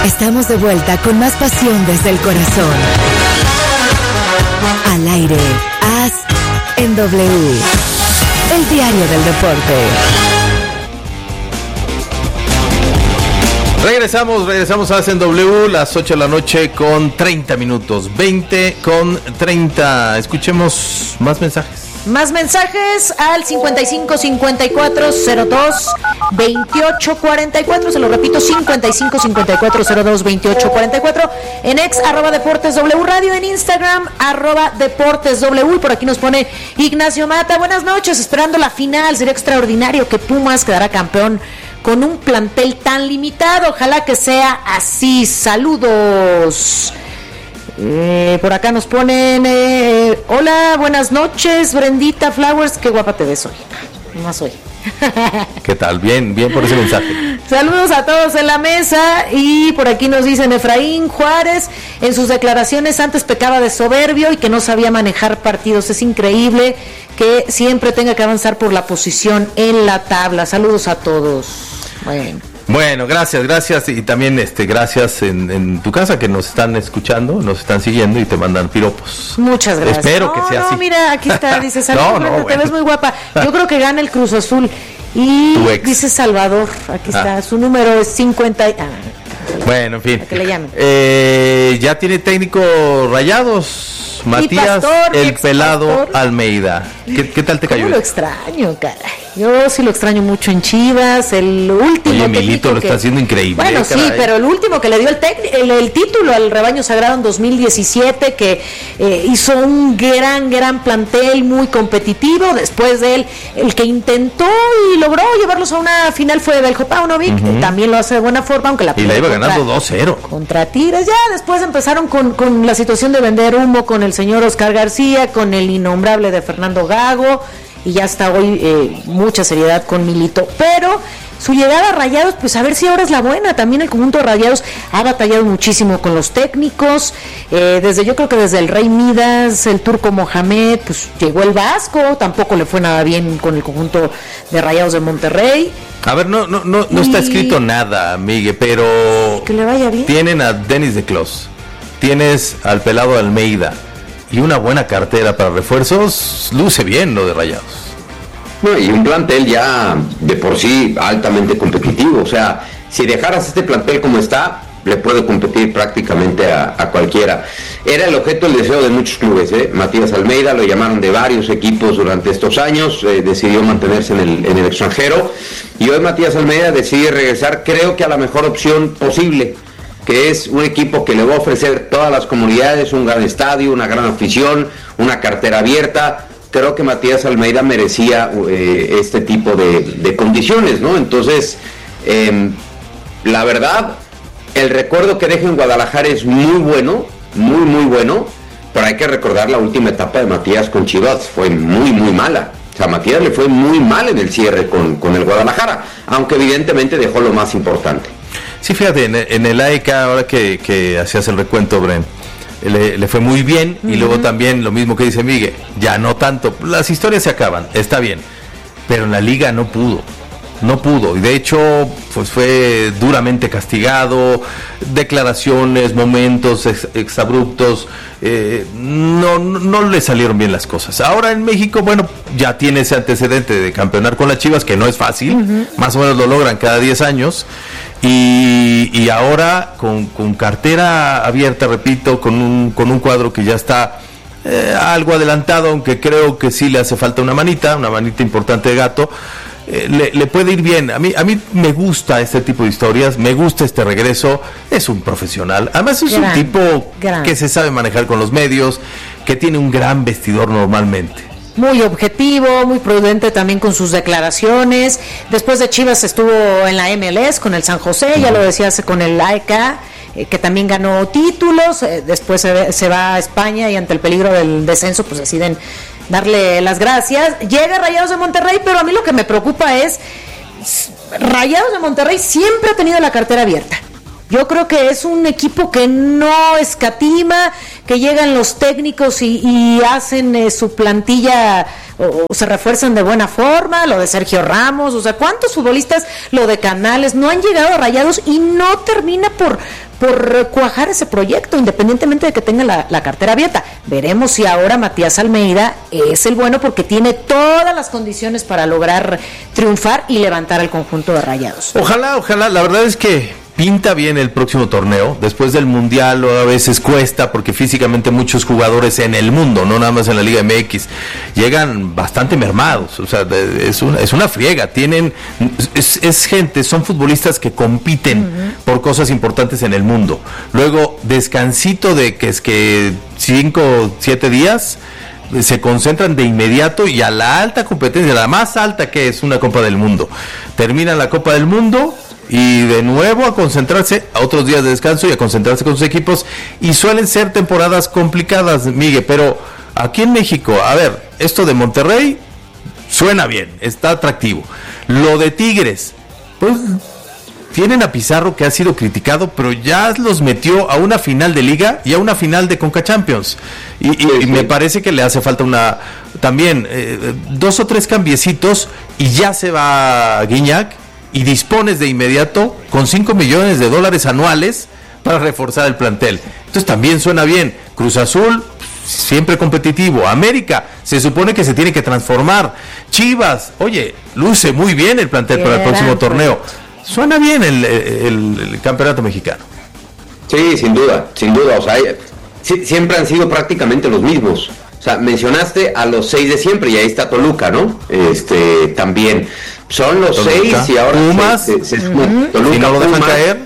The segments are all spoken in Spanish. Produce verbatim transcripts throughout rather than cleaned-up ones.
Estamos de vuelta con más pasión desde el corazón. Al aire, As en W, el diario del deporte. Regresamos, regresamos a As en W, las ocho de la noche con treinta minutos, veinte con treinta. Escuchemos más mensajes. Más mensajes al cincuenta y cinco cincuenta y cuatro cero dos veintiocho cuarenta y cuatro, se lo repito, cincuenta y cinco cincuenta y cuatro cero dos veintiocho cuarenta y cuatro, en ex arroba Deportes W Radio, en Instagram arroba Deportes W. Y por aquí nos pone Ignacio Mata, buenas noches, esperando la final, sería extraordinario que Pumas quedara campeón con un plantel tan limitado, ojalá que sea así, saludos. Eh, por acá nos ponen eh, hola, buenas noches Brendita Flowers, qué guapa te ves hoy, más hoy. ¿Qué tal? Bien, bien por ese mensaje. Saludos a todos en la mesa. Y por aquí nos dicen Efraín Juárez, en sus declaraciones antes pecaba de soberbio y que no sabía manejar partidos, es increíble que siempre tenga que avanzar por la posición en la tabla. Saludos a todos. Bueno, Bueno, gracias, gracias y también este gracias en, en tu casa que nos están escuchando, nos están siguiendo y te mandan piropos. Muchas gracias. Espero no, que sea no, así. No, mira, aquí está, dice Saludos, no, no, Brenda, bueno. te ves muy guapa. Yo creo que gana el Cruz Azul. Y dice Salvador, aquí está, Ah. su número es cincuenta. Y, ah, Bueno, en fin. a que le llamen. Eh, ya tiene técnico Rayados, Matías pastor, el ex Pelado pastor. Almeida. ¿Qué, qué tal te cayó? ¿Cómo lo extraño, caray? Yo sí lo extraño mucho en Chivas, el último. Oye, Milito lo que... está haciendo increíble. Bueno, eh, sí, caray. pero el último que le dio el, tec... el, el título al Rebaño Sagrado en dos mil diecisiete, que eh, hizo un gran, gran plantel muy competitivo. Después de él, el que intentó y logró llevarlos a una final fue Beljo Paunovic, uh-huh. También lo hace de buena forma, aunque la Y la iba contra, ganando dos cero. Contra Tigres. Ya después empezaron con, con la situación de vender humo con el señor Oscar García, con el innombrable de Fernando Gago, y ya está hoy eh, mucha seriedad con Milito, pero su llegada a Rayados, pues a ver si ahora es la buena. También el conjunto de Rayados ha batallado muchísimo con los técnicos, eh, desde yo creo que desde el Rey Midas, el turco Mohamed, pues llegó el Vasco, tampoco le fue nada bien con el conjunto de Rayados de Monterrey. A ver, no no no, no y... está escrito nada, Miguel, pero que le vaya bien. Tienen a Denis de Clos, tienes al Pelado Almeida y una buena cartera para refuerzos, luce bien lo de Rayados. No, y un plantel ya de por sí altamente competitivo, o sea, si dejaras este plantel como está, le puede competir prácticamente a, a cualquiera. Era el objeto del deseo de muchos clubes, ¿eh? Matías Almeida, lo llamaron de varios equipos durante estos años, eh, decidió mantenerse en el, en el extranjero, y hoy Matías Almeida decide regresar, creo que a la mejor opción posible, que es un equipo que le va a ofrecer todas las comunidades, un gran estadio, una gran afición, una cartera abierta. Creo que Matías Almeida merecía eh, este tipo de, de condiciones, ¿no? Entonces, eh, la verdad, el recuerdo que deja en Guadalajara es muy bueno, muy, muy bueno, pero hay que recordar la última etapa de Matías con Chivas, fue muy, muy mala. O sea, Matías le fue muy mal en el cierre con, con el Guadalajara, aunque evidentemente dejó lo más importante. Sí, fíjate, en, en el A E K, ahora que, que hacías el recuento, Bren, le, le fue muy bien, uh-huh. Y luego también lo mismo que dice Miguel, ya no tanto, las historias se acaban, está bien, pero en la liga no pudo, no pudo, y de hecho pues fue duramente castigado, declaraciones, momentos ex, exabruptos, eh, no, no, no le salieron bien las cosas. Ahora en México, bueno, ya tiene ese antecedente de campeonar con las Chivas, que no es fácil, uh-huh. Más o menos lo logran cada diez años, Y, y ahora con, con cartera abierta, repito, con un, con un cuadro que ya está eh, algo adelantado, aunque creo que sí le hace falta una manita, una manita importante de gato, eh, le, le puede ir bien. A mí, a mí me gusta este tipo de historias, me gusta este regreso, es un profesional, además es gran, un tipo gran. que se sabe manejar con los medios, que tiene un gran vestidor normalmente. Muy objetivo, muy prudente también con sus declaraciones. Después de Chivas estuvo en la M L S con el San José, ya lo decías, con el A E K, eh, que también ganó títulos. Eh, después se, se va a España y ante el peligro del descenso pues deciden darle las gracias. Llega Rayados de Monterrey, pero a mí lo que me preocupa es Rayados de Monterrey siempre ha tenido la cartera abierta. Yo creo que es un equipo que no escatima, que llegan los técnicos y, y hacen eh, su plantilla o, o se refuerzan de buena forma, lo de Sergio Ramos, o sea, ¿cuántos futbolistas, lo de Canales, no han llegado a Rayados y no termina por, por cuajar ese proyecto, independientemente de que tenga la, la cartera abierta. Veremos si ahora Matías Almeida es el bueno, porque tiene todas las condiciones para lograr triunfar y levantar al conjunto de Rayados. Ojalá, ojalá, la verdad es que pinta bien el próximo torneo. Después del Mundial a veces cuesta, porque físicamente muchos jugadores en el mundo, no nada más en la Liga M X, llegan bastante mermados. O sea, es una, es una friega. Tienen, es, es gente, son futbolistas que compiten uh-huh. por cosas importantes en el mundo. Luego, descansito de que es que cinco, siete días, se concentran de inmediato y a la alta competencia, la más alta, que es una Copa del Mundo. Terminan la Copa del Mundo y de nuevo a concentrarse, a otros días de descanso y a concentrarse con sus equipos, y suelen ser temporadas complicadas, Miguel, pero aquí en México, a ver, esto de Monterrey suena bien, está atractivo. Lo de Tigres, pues tienen a Pizarro, que ha sido criticado, pero ya los metió a una final de Liga y a una final de Conca Champions, y, y, y me parece que le hace falta una también eh, dos o tres cambiecitos y ya se va Guiñac, y dispones de inmediato con cinco millones de dólares anuales para reforzar el plantel. Entonces también suena bien. Cruz Azul, siempre competitivo. América, se supone que se tiene que transformar. Chivas, oye, luce muy bien el plantel para el próximo torneo. Suena bien el, el, el campeonato mexicano. Sí, sin duda, sin duda. O sea, siempre han sido prácticamente los mismos. O sea, mencionaste a los seis de siempre y ahí está Toluca, ¿no? Este, también. Son los Toluca, seis y ahora Pumas, se, se, se uh-huh. Toluca, y no lo dejan Pumas, caer.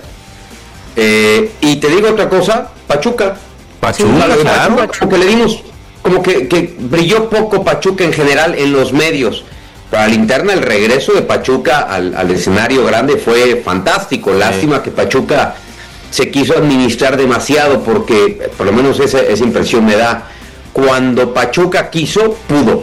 Eh, y te digo otra cosa, Pachuca. Pachuca, sí, claro. Pachuca, porque le dimos, como que, que brilló poco Pachuca en general en los medios. Para la interna, el regreso de Pachuca al, al escenario grande fue fantástico. Lástima sí. que Pachuca se quiso administrar demasiado, porque por lo menos esa, esa impresión me da. Cuando Pachuca quiso, pudo.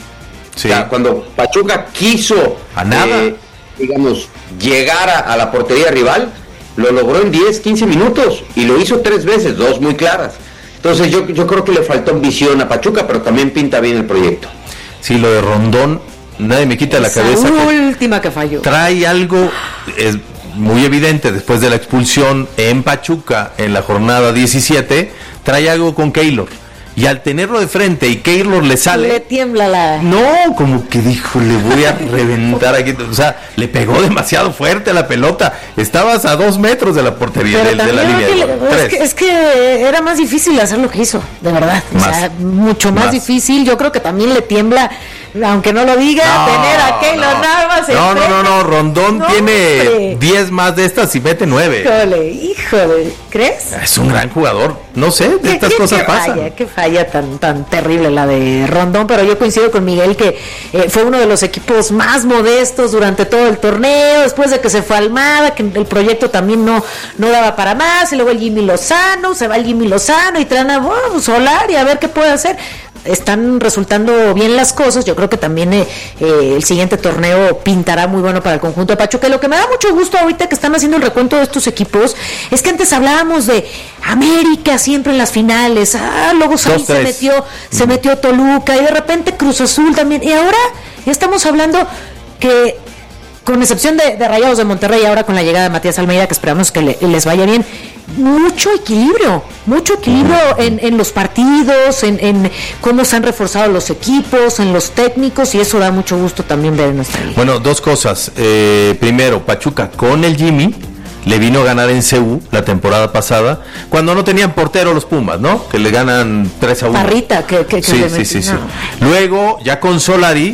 Sí. O sea, cuando Pachuca quiso a nada. Eh, digamos, llegar a, a la portería rival, lo logró en diez, quince minutos y lo hizo tres veces, dos muy claras. Entonces yo, yo creo que le faltó ambición a Pachuca, pero también pinta bien el proyecto. Sí, lo de Rondón, nadie me quita Esa la cabeza. La última que falló. Trae algo, es muy evidente, después de la expulsión en Pachuca en la jornada diecisiete, trae algo con Keylor. Y al tenerlo de frente y Keylor le sale, le tiembla la... No, como que dijo, le voy a reventar aquí. O sea, le pegó demasiado fuerte a la pelota. Estabas a dos metros de la portería, de, de la línea de gol. Es que, es que era más difícil hacer lo que hizo, de verdad. Más, o sea, mucho más, más difícil. Yo creo que también le tiembla, aunque no lo diga, no, tener a Keylor no. Navas. No, no, no, no, Rondón no, tiene diez más de estas y mete nueve. Híjole, híjole, ¿crees? Es un gran jugador. No sé, de estas ¿Qué, cosas qué pasan. Falla, qué falla tan, tan terrible la de Rondón, pero yo coincido con Miguel que eh, fue uno de los equipos más modestos durante todo el torneo, después de que se fue Almada, que el proyecto también no, no daba para más, y luego el Jimmy Lozano, se va el Jimmy Lozano y traen a oh, Solari a ver qué puede hacer. Están resultando bien las cosas. Yo creo que también eh, eh, el siguiente torneo pintará muy bueno para el conjunto de Pachuca. Lo que me da mucho gusto ahorita que están haciendo el recuento de estos equipos es que antes hablábamos de América siempre en las finales, ah, luego se, se metió se metió Toluca y de repente Cruz Azul también, y ahora ya estamos hablando que, con excepción de, de Rayados de Monterrey, ahora con la llegada de Matías Almeida, que esperamos que le, les vaya bien, mucho equilibrio, mucho equilibrio en, en los partidos, en, en cómo se han reforzado los equipos, en los técnicos, y eso da mucho gusto también ver en nuestra liga. Bueno, dos cosas. Eh, primero, Pachuca con el Jimmy le vino a ganar en C U la temporada pasada, cuando no tenían portero los Pumas, ¿no? Que le ganan tres a uno. Parrita, que, que, que sí, sí, sí, sí. Luego, ya con Solari,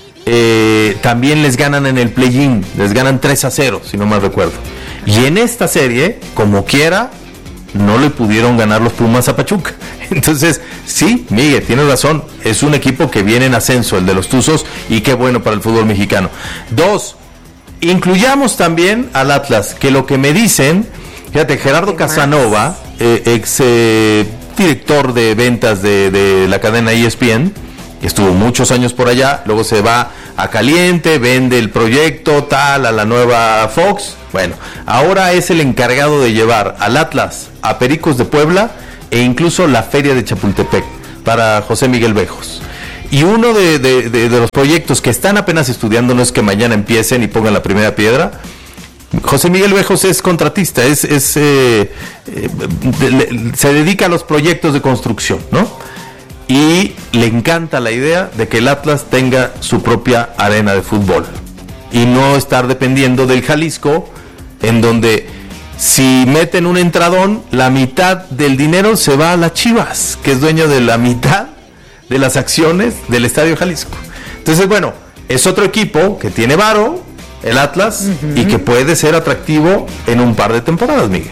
eh, también les ganan en el play-in, les ganan tres a cero, si no mal recuerdo. Y en esta serie, como quiera, no le pudieron ganar los Pumas a Pachuca. Entonces, sí, Miguel, tienes razón, es un equipo que viene en ascenso, el de los Tuzos, y qué bueno para el fútbol mexicano. Dos, incluyamos también al Atlas, que lo que me dicen, fíjate, Gerardo Casanova, eh, ex eh, director de ventas de, de la cadena E S P N, que estuvo muchos años por allá, luego se va a Caliente, vende el proyecto tal a la nueva Fox. Bueno, ahora es el encargado de llevar al Atlas a Pericos de Puebla e incluso la Feria de Chapultepec para José Miguel Bejos. Y uno de, de, de, de los proyectos que están apenas estudiando, no es que mañana empiecen y pongan la primera piedra, José Miguel Bejos es contratista, es, es eh, eh, de, le, se dedica a los proyectos de construcción, ¿no? Y le encanta la idea de que el Atlas tenga su propia arena de fútbol y no estar dependiendo del Jalisco, en donde si meten un entradón, la mitad del dinero se va a las Chivas, que es dueño de la mitad de las acciones del Estadio Jalisco. Entonces, bueno, es otro equipo que tiene varo, el Atlas, uh-huh. y que puede ser atractivo en un par de temporadas, Miguel.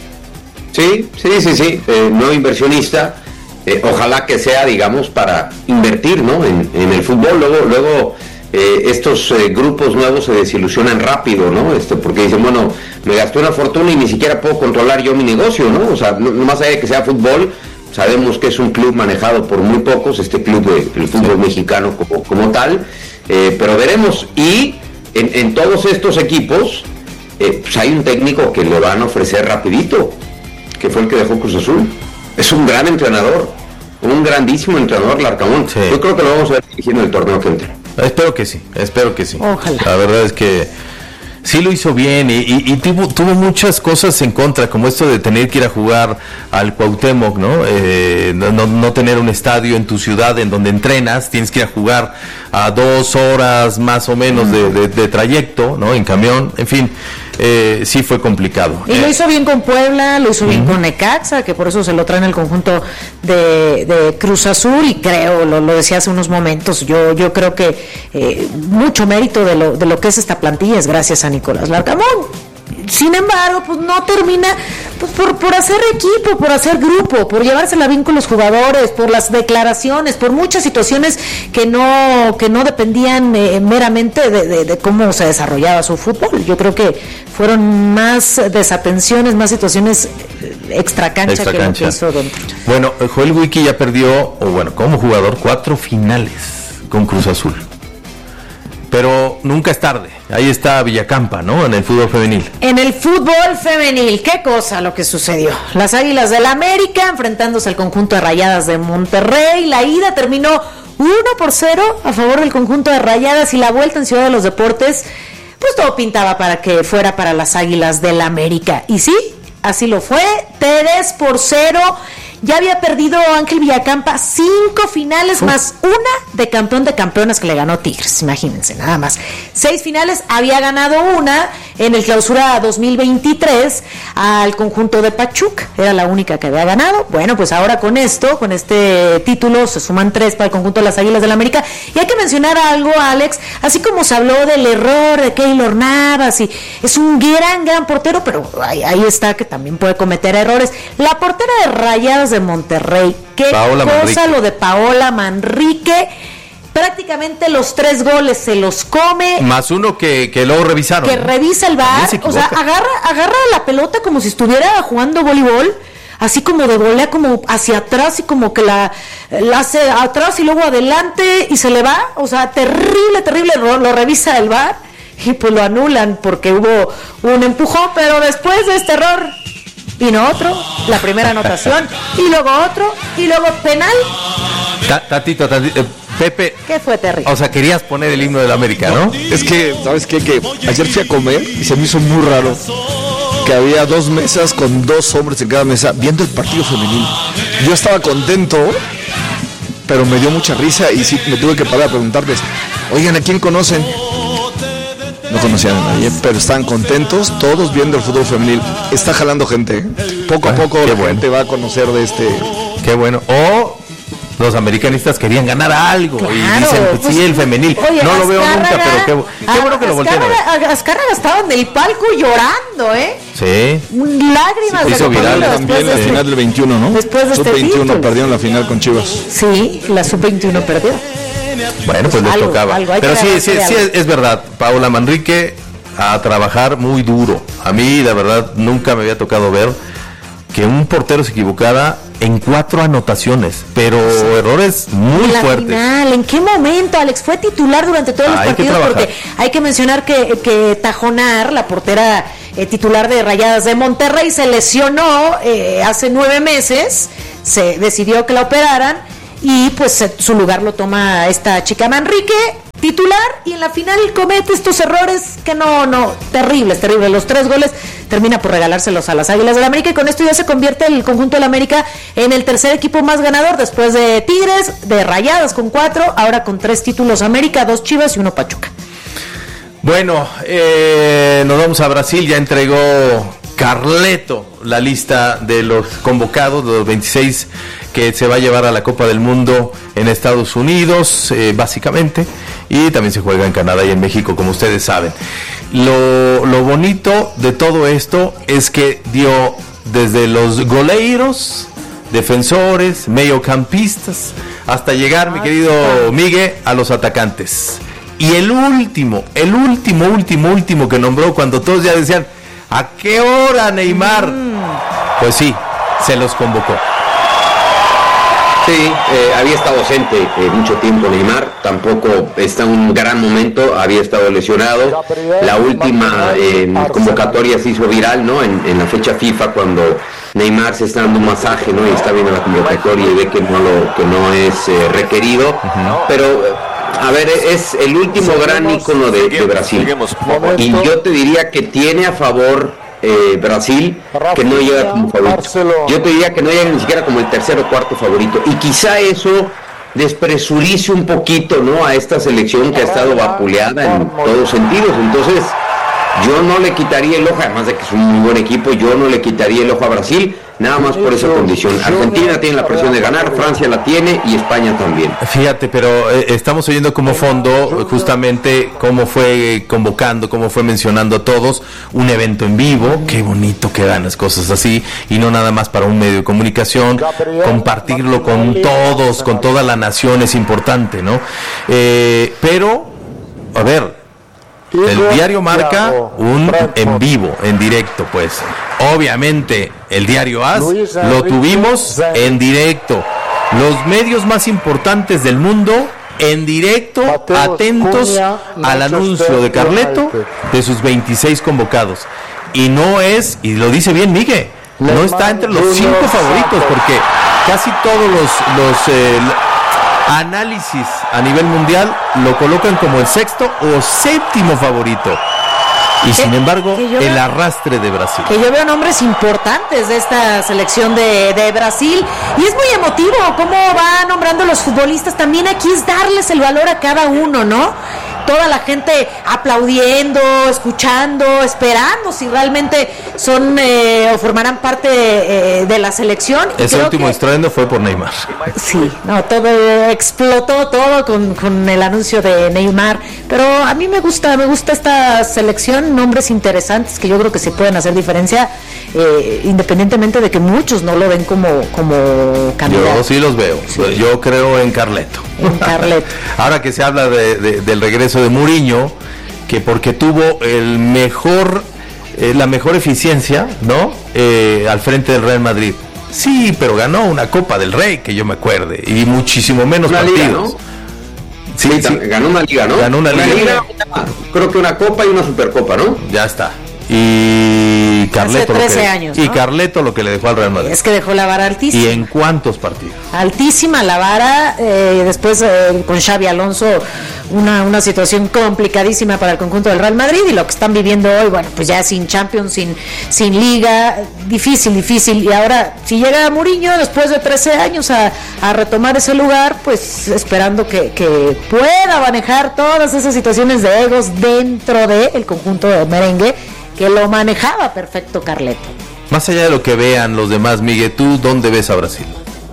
Sí, sí, sí, sí, eh, no inversionista. Eh, ojalá que sea, digamos, para invertir, ¿no? En, en el fútbol. Luego, luego eh, estos eh, grupos nuevos se desilusionan rápido, ¿no? Este, porque dicen, bueno, me gasté una fortuna y ni siquiera puedo controlar yo mi negocio, ¿no? O sea, no, no más allá de que sea fútbol, sabemos que es un club manejado por muy pocos, este club del fútbol mexicano como, como tal, eh, pero veremos. Y en, en todos estos equipos, eh, pues hay un técnico que le van a ofrecer rapidito, que fue el que dejó Cruz Azul. Es un gran entrenador, un grandísimo entrenador, Larcamón. Sí. Yo creo que lo vamos a ver dirigiendo el torneo que entra. Espero que sí, espero que sí. Ojalá. La verdad es que sí lo hizo bien y, y, y tuvo, tuvo muchas cosas en contra, como esto de tener que ir a jugar al Cuauhtémoc, ¿no? Eh, no, no tener un estadio en tu ciudad en donde entrenas, tienes que ir a jugar a dos horas más o menos uh-huh. de, de, de trayecto, ¿no? En camión, en fin. Eh, sí fue complicado. Y eh. lo hizo bien con Puebla, lo hizo bien uh-huh. con Necaxa, que por eso se lo traen el conjunto de, de Cruz Azul, y creo, lo, lo decía hace unos momentos, yo yo creo que eh, mucho mérito de lo, de lo que es esta plantilla es gracias a Nicolás Larcamón. Sin embargo, pues no termina pues por, por hacer equipo, por hacer grupo, por llevársela bien con los jugadores, por las declaraciones, por muchas situaciones que no que no dependían eh, meramente de, de, de cómo se desarrollaba su fútbol. Yo creo que fueron más desatenciones, más situaciones extra cancha, extra que cancha. Lo que hizo dentro. Bueno, Joel Wiki ya perdió, o bueno, como jugador, cuatro finales con Cruz Azul. Pero nunca es tarde. Ahí está Villacampa, ¿no? En el fútbol femenil. En el fútbol femenil, qué cosa lo que sucedió. Las Águilas del América enfrentándose al conjunto de Rayadas de Monterrey. La ida terminó uno por cero a favor del conjunto de Rayadas, y la vuelta en Ciudad de los Deportes, pues todo pintaba para que fuera para las Águilas del América. Y sí, así lo fue. tres por cero. Ya había perdido Ángel Villacampa cinco finales, uh. más una de campeón de campeonas que le ganó Tigres, imagínense, nada más. Seis finales, había ganado una en el Clausura dos mil veintitrés al conjunto de Pachuca, era la única que había ganado. Bueno, pues ahora con esto, con este título, se suman tres para el conjunto de las Águilas del América. Y hay que mencionar algo, Alex, así como se habló del error de Keylor Navas, y es un gran, gran portero, pero ahí, ahí está que también puede cometer errores. La portera de Rayadas de Monterrey, qué Paola cosa Manrique. Lo de Paola Manrique, prácticamente los tres goles se los come, más uno que, que luego revisaron, que revisa el V A R, o sea, agarra, agarra la pelota como si estuviera jugando voleibol, así como de volea, como hacia atrás, y como que la, la hace atrás y luego adelante y se le va, o sea, terrible, terrible, lo, lo revisa el V A R y pues lo anulan porque hubo un empujón. Pero después de este error vino otro, la primera anotación, y luego otro, y luego penal. Tatito, tatito, eh, Pepe. ¿Qué fue, Terry? O sea, querías poner el himno del América, ¿no? Es que, ¿sabes qué? Que ayer fui a comer y se me hizo muy raro que había dos mesas con dos hombres en cada mesa viendo el partido femenil. Yo estaba contento, pero me dio mucha risa y sí me tuve que parar a preguntarles, oigan, ¿a quién conocen? No conocían a nadie, pero están contentos, todos viendo el fútbol femenil. Está jalando gente, ¿eh? Poco a poco la gente va a conocer de este. Qué bueno. O los americanistas querían ganar algo, claro, y dicen, pues, pues, sí, el femenil. Oye, no lo veo nunca, pero qué, qué a, bueno que lo volteen a ver. Azcárraga estaba en el palco llorando, ¿eh? Sí. Lágrimas. Sí, hizo viral también la de final del veintiuno, ¿no? Después de sub veintiuno este perdieron la final con Chivas. Sí, la sub veintiuno perdió. Bueno, pues les algo, tocaba. Algo, pero sí, sí, sí, es, es verdad. Paola Manrique a trabajar muy duro. A mí, la verdad, nunca me había tocado ver que un portero se equivocara en cuatro anotaciones, pero sí, errores muy la fuertes. Final, ¿en qué momento, Alex? Fue titular durante todos ah, los partidos, porque hay que mencionar que, que Tajonar, la portera eh, titular de Rayadas de Monterrey, se lesionó eh, hace nueve meses, se decidió que la operaran, y pues su lugar lo toma esta chica Manrique. titular y en la final comete estos errores que no, no, terribles, terribles. Los tres goles termina por regalárselos a las Águilas del América y con esto ya se convierte el conjunto del América en el tercer equipo más ganador después de Tigres, de Rayadas con cuatro, ahora con tres títulos América, dos Chivas y uno Pachuca. Bueno, eh, nos vamos a Brasil, ya entregó Carleto la lista de los convocados, de los veintiséis que se va a llevar a la Copa del Mundo en Estados Unidos, eh, básicamente, y también se juega en Canadá y en México, como ustedes saben. Lo, lo bonito de todo esto es que dio desde los goleiros, defensores, mediocampistas, hasta llegar, mi querido Miguel, a los atacantes. Y el último, el último, último, último que nombró cuando todos ya decían, ¿a qué hora, Neymar? Mm. Pues sí, se los convocó. Sí, eh, había estado ausente eh, mucho tiempo Neymar, tampoco está en un gran momento, había estado lesionado. La última eh, convocatoria se hizo viral, ¿no? En, en la fecha FIFA, cuando Neymar se está dando un masaje, ¿no? Y está viendo la convocatoria y ve que no, lo, que no es eh, requerido. Uh-huh. Pero... A ver, es el último seguimos, gran ícono de, seguimos, de Brasil. Seguimos. Y yo te diría que tiene a favor eh, Brasil que no llega como favorito. Yo te diría que no llega ni siquiera como el tercer o cuarto favorito. Y quizá eso despresurice un poquito, ¿no?, a esta selección que ha estado vapuleada en todos sentidos. Entonces, yo no le quitaría el ojo, además de que es un muy buen equipo, yo no le quitaría el ojo a Brasil, nada más por esa condición. Argentina tiene la presión de ganar, Francia la tiene y España también. Fíjate, pero eh, estamos oyendo como fondo justamente cómo fue convocando, cómo fue mencionando a todos, un evento en vivo, qué bonito que dan las cosas así, y no nada más para un medio de comunicación, compartirlo con todos, con toda la nación es importante, ¿no? Eh, pero, a ver, el diario Marca un en vivo, en directo, pues. Obviamente, el diario A S lo tuvimos en directo. Los medios más importantes del mundo en directo, atentos al anuncio de Carleto de sus veintiséis convocados. Y no es, y lo dice bien Miguel, no está entre los cinco favoritos, porque casi todos los... los eh, análisis a nivel mundial lo colocan como el sexto o séptimo favorito. Y que, sin embargo, el veo, arrastre de Brasil. Que yo veo nombres importantes de esta selección de, de Brasil. Y es muy emotivo cómo va nombrando los futbolistas. También aquí es darles el valor a cada uno, ¿no? Toda la gente aplaudiendo, escuchando, esperando si realmente son eh, o formarán parte eh, de la selección. Ese último que... estreno fue por Neymar. Sí, no, todo explotó todo con, con el anuncio de Neymar. Pero a mí me gusta, me gusta esta selección, nombres interesantes que yo creo que se pueden hacer diferencia, eh, independientemente de que muchos no lo ven como, como candidato. Yo sí los veo, sí. Yo creo en Carleto. En Carleto. Ahora que se habla de, de, del regreso de Mourinho, que porque tuvo el mejor eh, la mejor eficiencia, ¿no? Eh, al frente del Real Madrid. Sí, pero ganó una Copa del Rey, que yo me acuerde, y muchísimo menos una partidos. Liga, ¿no? Sí, sí, sí, ganó una liga, ¿no? Ganó una, una liga. liga una, creo que una Copa y una Supercopa, ¿no? Ya está. Y Carleto, Hace trece lo que, años, ¿no? Y Carleto lo que le dejó al Real Madrid. Es que dejó la vara altísima. ¿Y en cuántos partidos? Altísima la vara, eh, después eh, con Xabi Alonso una, una situación complicadísima para el conjunto del Real Madrid, y lo que están viviendo hoy, bueno, pues ya sin Champions, sin, sin Liga, difícil, difícil, y ahora si llega Mourinho después de trece años a, a retomar ese lugar, pues esperando que, que pueda manejar todas esas situaciones de egos dentro del conjunto de merengue, que lo manejaba perfecto Carleto. Más allá de lo que vean los demás, Miguel, ¿tú dónde ves a Brasil?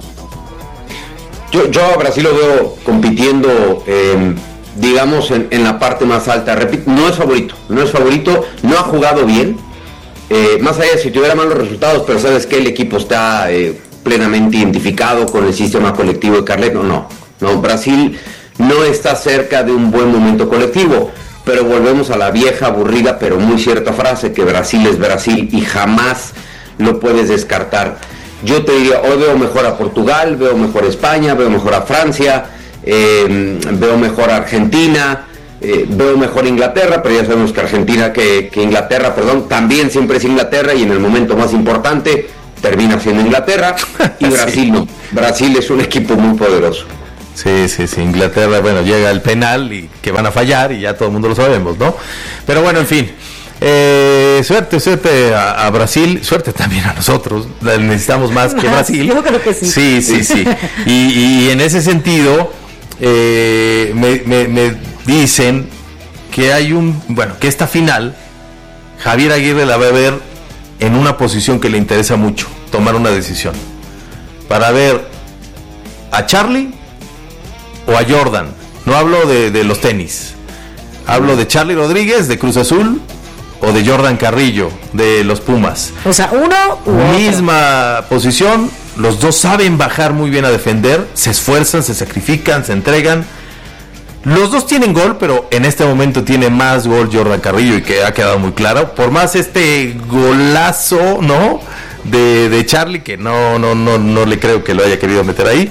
Yo, yo a Brasil lo veo compitiendo, eh, digamos, en, en la parte más alta. Repito, no es favorito, no es favorito, no ha jugado bien, eh, más allá de si tuviera malos resultados, pero sabes que el equipo está eh, plenamente identificado con el sistema colectivo de Carleto. No, no, Brasil no está cerca de un buen momento colectivo. Pero volvemos a la vieja, aburrida, pero muy cierta frase, que Brasil es Brasil y jamás lo puedes descartar. Yo te diría, hoy veo mejor a Portugal, veo mejor a España, veo mejor a Francia, eh, veo mejor a Argentina, eh, veo mejor a Inglaterra, pero ya sabemos que Argentina, que, que Inglaterra, perdón, también siempre es Inglaterra, y en el momento más importante termina siendo Inglaterra, y Brasil sí. no. Brasil es un equipo muy poderoso. Sí, sí, sí, Inglaterra, bueno, llega el penal y que van a fallar y ya todo el mundo lo sabemos, ¿no? Pero bueno, en fin, eh, suerte, suerte a, a Brasil, suerte también a nosotros, necesitamos más que Brasil. Yo creo que sí. Sí, sí, sí. Y, y en ese sentido, eh, me, me, me dicen que hay un, bueno, que esta final, Javier Aguirre la va a ver en una posición que le interesa mucho, tomar una decisión, para ver a Charlie o a Jordan. No hablo de, de los tenis, hablo de Charlie Rodríguez de Cruz Azul o de Jordan Carrillo de los Pumas. O sea, uno u misma otro. Posición, los dos saben bajar muy bien a defender, se esfuerzan, se sacrifican, se entregan. Los dos tienen gol, pero en este momento tiene más gol Jordan Carrillo, y que ha quedado muy claro. Por más este golazo, ¿no?, de, de Charlie, que no, no, no, no le creo que lo haya querido meter ahí.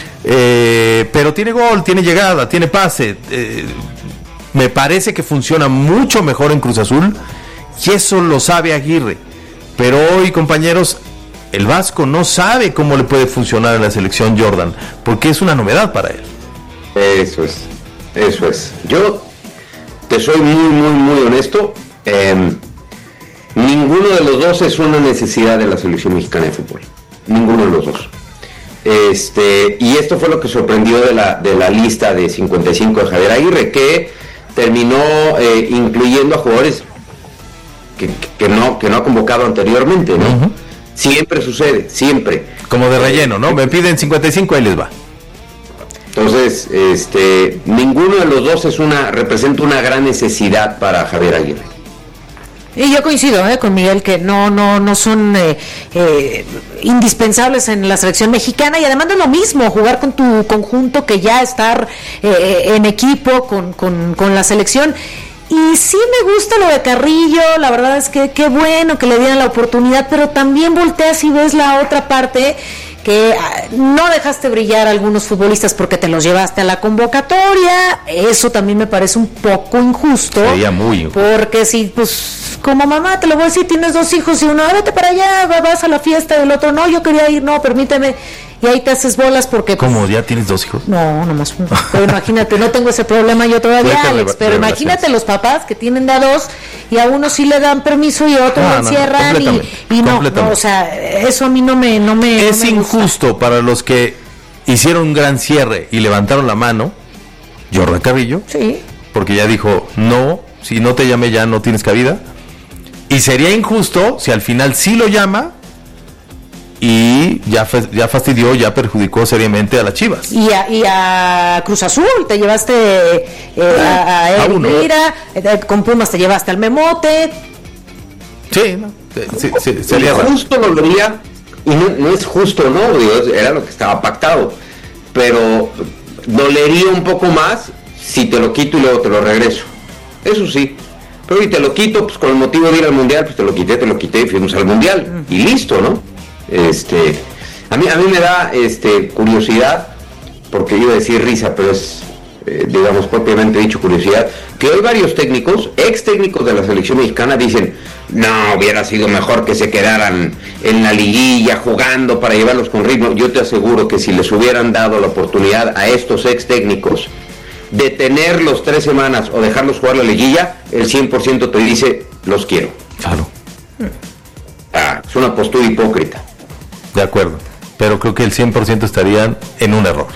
Eh, pero tiene gol, tiene llegada, tiene pase. Eh, me parece que funciona mucho mejor en Cruz Azul, y eso lo sabe Aguirre. Pero hoy, compañeros, el Vasco no sabe cómo le puede funcionar en la selección Jordan, porque es una novedad para él. Eso es, eso es. Yo te soy muy, muy, muy honesto. Eh, ninguno de los dos es una necesidad de la selección mexicana de fútbol. Ninguno de los dos. Este, y esto fue lo que sorprendió de la, de la lista de cincuenta y cinco de Javier Aguirre, que terminó eh, incluyendo a jugadores que, que, no, que no ha convocado anteriormente, ¿no? Uh-huh. Siempre sucede, siempre. Como de relleno, ¿no? Me piden cincuenta y cinco, ahí les va. Entonces, este, ninguno de los dos es una, representa una gran necesidad para Javier Aguirre. Y yo coincido eh, con Miguel, que no no no son eh, eh, indispensables en la selección mexicana, y además no es lo mismo jugar con tu conjunto que ya estar eh, en equipo con, con, con la selección. Y sí me gusta lo de Carrillo, la verdad es que qué bueno que le dieran la oportunidad, pero también volteas y ves la otra parte, que no dejaste brillar a algunos futbolistas porque te los llevaste a la convocatoria. Eso también me parece un poco injusto. Sería muy injusto. Porque si, pues, como mamá, te lo voy a decir, tienes dos hijos y uno, vete para allá, vas a la fiesta, del otro, no, yo quería ir, no, permíteme. Y ahí te haces bolas porque... Pues, ¿cómo? ¿Ya tienes dos hijos? No, nomás uno. Pero imagínate, no tengo ese problema yo todavía, Alex, pero imagínate los papás que tienen de a dos y a uno sí le dan permiso y a otro ah, lo encierran no, y, y no, no, o sea, eso a mí no me... No me es no me injusto gusta. Para los que hicieron un gran cierre y levantaron la mano, Jordan Carrillo, sí, porque ya dijo, no, si no te llamé ya no tienes cabida, y sería injusto si al final sí lo llama y ya, ya fastidió, ya perjudicó seriamente a las Chivas. Y a, y a Cruz Azul, te llevaste eh, a, a Eric Lira, eh, con Pumas te llevaste al Memote. Sí, no, sí, sí, sí, sería justo lo vería, y no, no es justo, ¿no? Dios, era lo que estaba pactado, pero dolería un poco más si te lo quito y luego te lo regreso. Eso sí. Pero si te lo quito, pues con el motivo de ir al Mundial, pues te lo quité, te lo quité y fuimos al Mundial. Y listo, ¿no? Este, a mí a mí me da este curiosidad, porque iba a decir risa, pero es eh, digamos propiamente dicho curiosidad, que hoy varios técnicos, ex técnicos de la selección mexicana dicen, no, hubiera sido mejor que se quedaran en la liguilla jugando para llevarlos con ritmo. Yo te aseguro que si les hubieran dado la oportunidad a estos ex técnicos de tenerlos tres semanas o dejarlos jugar la liguilla, el cien por ciento te dice, los quiero. Claro. Ah, es una postura hipócrita. De acuerdo, pero creo que el cien por ciento estarían en un error.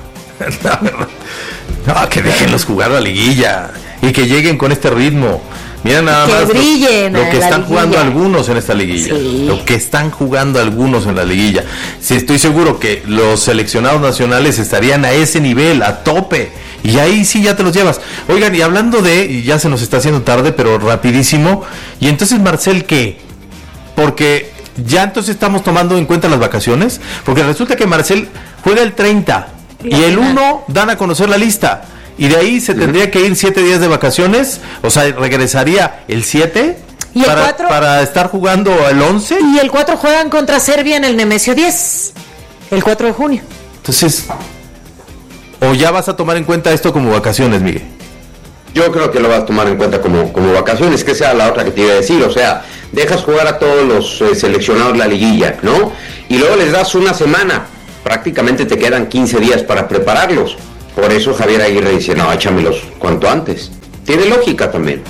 No, que déjenlos jugar la liguilla y que lleguen con este ritmo. Mira nada que más brillen lo, lo que están liguilla. jugando algunos en esta liguilla. Sí. Lo que están jugando algunos en la liguilla. Sí, estoy seguro que los seleccionados nacionales estarían a ese nivel, a tope. Y ahí sí ya te los llevas. Oigan, y hablando de, y ya se nos está haciendo tarde, pero rapidísimo. Y entonces, Marcel, ¿qué? Porque ya entonces estamos tomando en cuenta las vacaciones, porque resulta que Marcel juega el treinta y el uno dan a conocer la lista, y de ahí se tendría que ir siete días de vacaciones, o sea, regresaría el siete ¿Y el para, cuatro? para estar jugando el once. Y el cuatro juegan contra Serbia en el Nemesio diez, el cuatro de junio. Entonces, o ya vas a tomar en cuenta esto como vacaciones, Miguel. Yo creo que lo vas a tomar en cuenta como, como vacaciones, que sea la otra que te iba a decir, o sea, dejas jugar a todos los eh, seleccionados la liguilla, ¿no? Y luego les das una semana, prácticamente te quedan quince días para prepararlos. Por eso Javier Aguirre dice, no, échamelos cuanto antes. Tiene lógica también.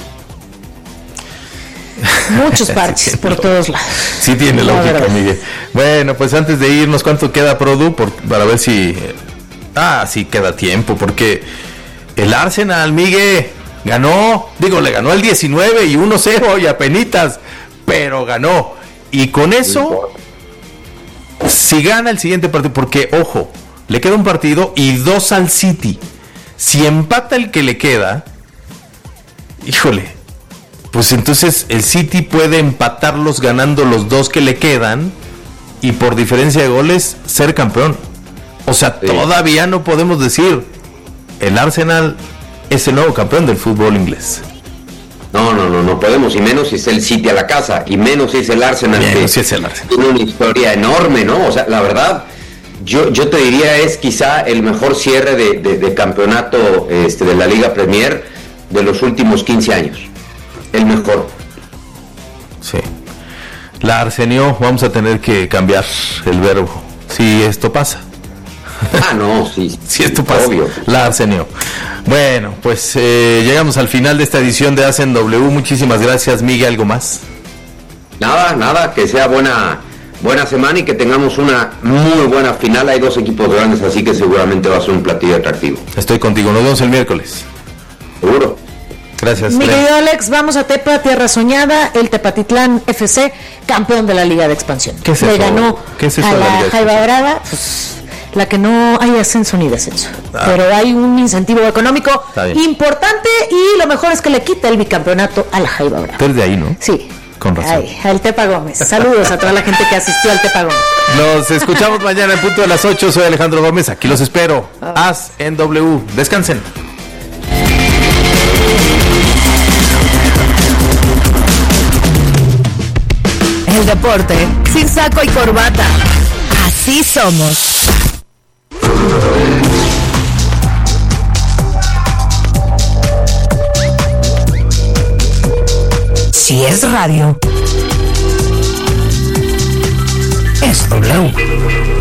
Muchos parches por todos lados. Sí tiene La lógica, verdad. Miguel. Bueno, pues antes de irnos, ¿cuánto queda, Produ? Por, para ver si... Ah, sí queda tiempo, porque el Arsenal, Miguel, ganó. Digo, le ganó el diecinueve y uno cero y apenitas, pero ganó. Y con eso, si gana el siguiente partido, porque, ojo, le queda un partido y dos al City. Si empata el que le queda, híjole, pues entonces el City puede empatarlos ganando los dos que le quedan y por diferencia de goles ser campeón. O sea, sí. Todavía no podemos decir el Arsenal es el nuevo campeón del fútbol inglés. No, no, no, no podemos, y menos si es el City a la casa, y menos si es el Arsenal. Menos si es el Arsenal. Tiene una historia enorme, ¿no? O sea, la verdad, yo, yo te diría es quizá el mejor cierre de, de, de campeonato este, de la Liga Premier de los últimos quince años. El mejor. Sí. La arsenió, vamos a tener que cambiar el verbo. Si esto pasa. Ah, no, sí. Si esto pasa, obvio. La arsenió. Bueno, pues eh, llegamos al final de esta edición de Hacen W. Muchísimas gracias, Miguel. ¿Algo más? Nada, nada, que sea buena buena semana y que tengamos una muy buena final. Hay dos equipos grandes, así que seguramente va a ser un platillo atractivo. Estoy contigo, nos vemos el miércoles. Seguro. Gracias. Mi querido Alex, vamos a Tepa, Tierra Soñada, el Tepatitlán F C, campeón de la Liga de Expansión. ¿Qué es Le eso? ganó ¿Qué es eso a de la la Liga de Jaiba Brava, pues la que no hay ascenso ni descenso, Ah. pero hay un incentivo económico Está bien. importante y lo mejor es que le quita el bicampeonato a la Jaiba Brava. Tú eres de ahí, ¿no? Sí. Con razón. Ay, al Tepa Gómez. Saludos a toda la gente que asistió al Tepa Gómez. Nos escuchamos mañana en punto de las ocho. Soy Alejandro Gómez. Aquí los espero. Haz en W. Descansen. El deporte sin saco y corbata. Así somos. Si es radio, es W.